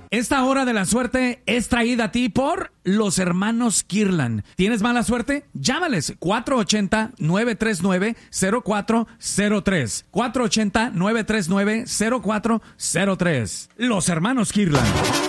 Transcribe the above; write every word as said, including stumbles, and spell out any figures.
Esta hora de la suerte es traída a ti por los hermanos Kirlan. ¿Tienes mala suerte? Llámales cuatro ochenta, nueve tres nueve, cero cuatro cero tres. cuatro ochenta, nueve tres nueve, cero cuatro cero tres. Los hermanos Kirlan.